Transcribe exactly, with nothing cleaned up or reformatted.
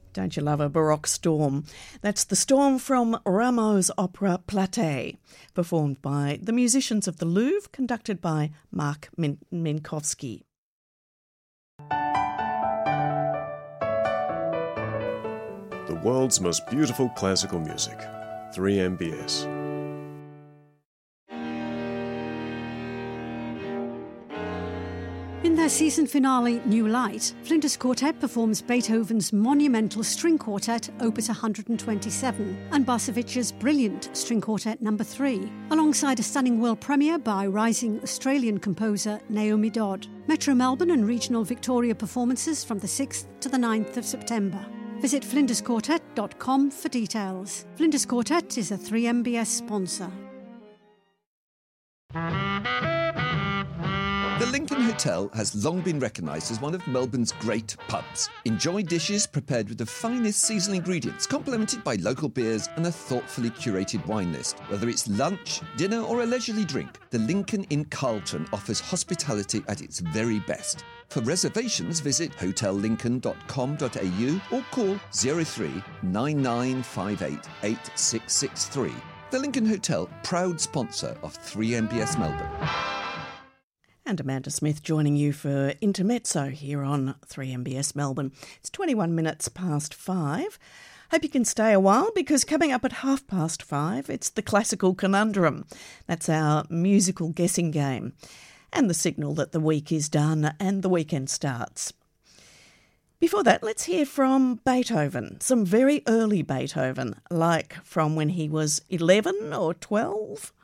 Don't you love a Baroque storm? That's the storm from Rameau's opera Platée, performed by the musicians of the Louvre, conducted by Mark Min- Minkowski. The world's most beautiful classical music, three M B S. In their season finale, New Light, Flinders Quartet performs Beethoven's monumental string quartet, Opus one hundred twenty-seven, and Barsevich's brilliant string quartet number three, alongside a stunning world premiere by rising Australian composer Naomi Dodd. Metro Melbourne and regional Victoria performances from the sixth to the ninth of September. Visit flinders quartet dot com for details. Flinders Quartet is a three M B S sponsor. The Lincoln Hotel has long been recognised as one of Melbourne's great pubs. Enjoy dishes prepared with the finest seasonal ingredients, complemented by local beers and a thoughtfully curated wine list. Whether it's lunch, dinner or a leisurely drink, the Lincoln in Carlton offers hospitality at its very best. For reservations, visit hotel lincoln dot com dot a u or call zero three nine nine five eight eight six six three. The Lincoln Hotel, proud sponsor of three M B S Melbourne. And Amanda Smith joining you for Intermezzo here on three M B S Melbourne. It's twenty-one minutes past five. Hope you can stay a while, because coming up at half past five, it's the Classical Conundrum. That's our musical guessing game, and the signal that the week is done and the weekend starts. Before that, let's hear from Beethoven, some very early Beethoven, like from when he was eleven or twelve.